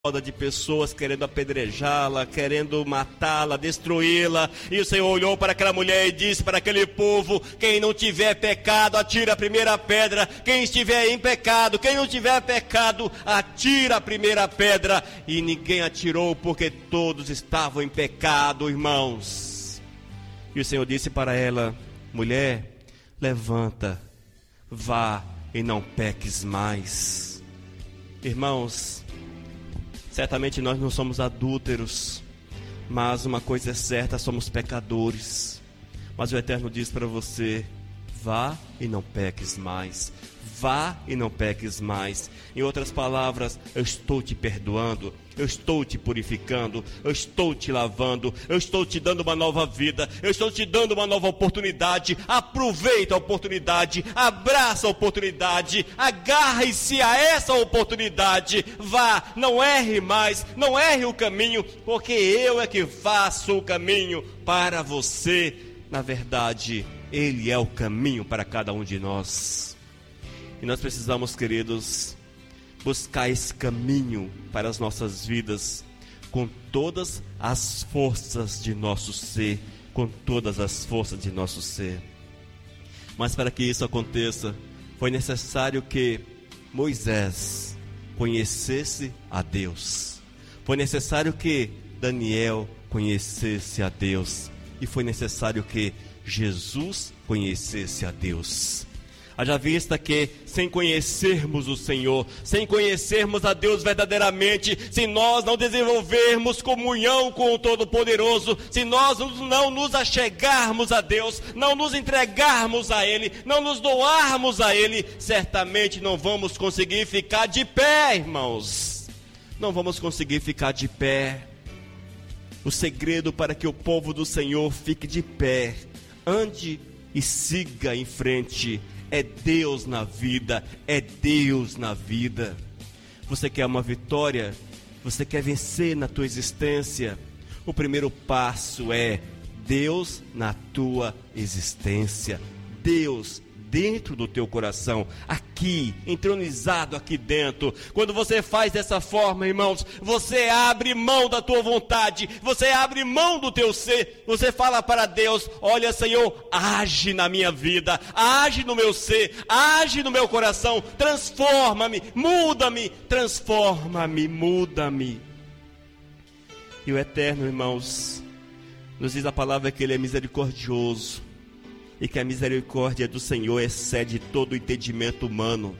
de pessoas querendo apedrejá-la, querendo matá-la, destruí-la. E o Senhor olhou para aquela mulher e disse para aquele povo: quem não tiver pecado, atira a primeira pedra. Quem estiver em pecado, quem não tiver pecado, atira a primeira pedra. E ninguém atirou, porque todos estavam em pecado, irmãos. E o Senhor disse para ela: mulher, levanta, vá e não peques mais. Irmãos, certamente nós não somos adúlteros, mas uma coisa é certa, somos pecadores. Mas o Eterno diz para você: vá e não peques mais. Vá e não peques mais. Em outras palavras, eu estou te perdoando, eu estou te purificando, eu estou te lavando, eu estou te dando uma nova vida, eu estou te dando uma nova oportunidade. Aproveita a oportunidade, abraça a oportunidade, agarre-se a essa oportunidade. Vá, não erre mais, não erre o caminho, porque eu é que faço o caminho para você. Na verdade, Ele é o caminho para cada um de nós. E nós precisamos, queridos, buscar esse caminho para as nossas vidas com todas as forças de nosso ser, com todas as forças de nosso ser. Mas para que isso aconteça, foi necessário que Moisés conhecesse a Deus. Foi necessário que Daniel conhecesse a Deus. E foi necessário que Jesus conhecesse a Deus. Haja vista que, sem conhecermos o Senhor, sem conhecermos a Deus verdadeiramente, se nós não desenvolvermos comunhão com o Todo-Poderoso, se nós não nos achegarmos a Deus, não nos entregarmos a Ele, não nos doarmos a Ele, certamente não vamos conseguir ficar de pé, irmãos. Não vamos conseguir ficar de pé. O segredo para que o povo do Senhor fique de pé, ande e siga em frente, é Deus na vida, é Deus na vida. Você quer uma vitória? Você quer vencer na tua existência? O primeiro passo é Deus na tua existência. Deus dentro do teu coração, aqui, entronizado aqui dentro. Quando você faz dessa forma, irmãos, você abre mão da tua vontade, você abre mão do teu ser, você fala para Deus: olha, Senhor, age na minha vida, age no meu ser, age no meu coração, transforma-me, muda-me, transforma-me, muda-me. E o Eterno, irmãos, nos diz a palavra que Ele é misericordioso, e que a misericórdia do Senhor excede todo o entendimento humano.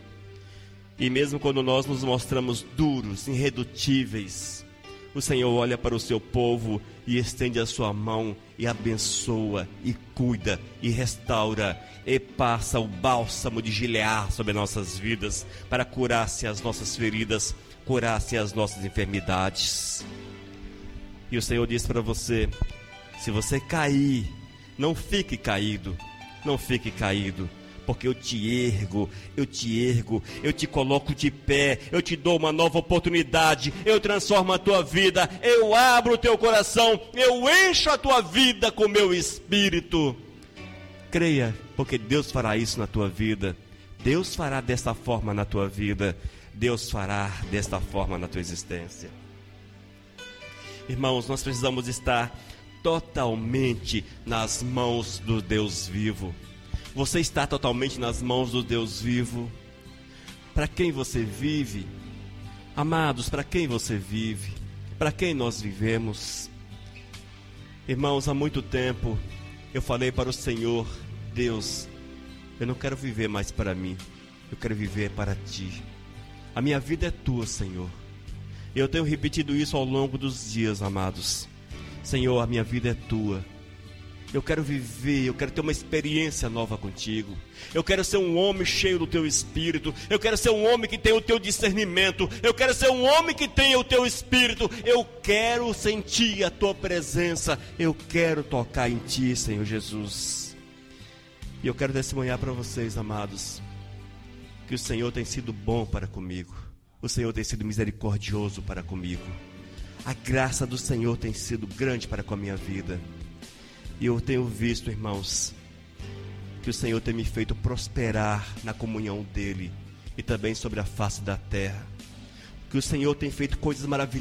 E mesmo quando nós nos mostramos duros, irredutíveis, o Senhor olha para o seu povo e estende a sua mão e abençoa, e cuida, e restaura, e passa o bálsamo de Gileade sobre nossas vidas, para curar-se as nossas feridas, curar-se as nossas enfermidades. E o Senhor diz para você: se você cair, não fique caído, não fique caído, porque eu te ergo, eu te coloco de pé, eu te dou uma nova oportunidade, eu transformo a tua vida, eu abro o teu coração, eu encho a tua vida com meu Espírito. Creia, porque Deus fará isso na tua vida, Deus fará desta forma na tua vida, Deus fará desta forma na tua existência. Irmãos, nós precisamos estar totalmente nas mãos do Deus vivo. Você está totalmente nas mãos do Deus vivo. Para quem você vive? Amados, para quem você vive? Para quem nós vivemos? Irmãos, há muito tempo eu falei para o Senhor: Deus, eu não quero viver mais para mim, eu quero viver para Ti. A minha vida é Tua, Senhor. Eu tenho repetido isso ao longo dos dias, amados. Senhor, a minha vida é Tua. Eu quero viver, eu quero ter uma experiência nova contigo. Eu quero ser um homem cheio do Teu Espírito. Eu quero ser um homem que tenha o Teu discernimento. Eu quero ser um homem que tenha o Teu Espírito. Eu quero sentir a Tua presença. Eu quero tocar em Ti, Senhor Jesus. E eu quero testemunhar para vocês, amados, que o Senhor tem sido bom para comigo. O Senhor tem sido misericordioso para comigo. A graça do Senhor tem sido grande para com a minha vida. E eu tenho visto, irmãos, que o Senhor tem me feito prosperar na comunhão dEle e também sobre a face da terra. que o Senhor tem feito coisas maravilhosas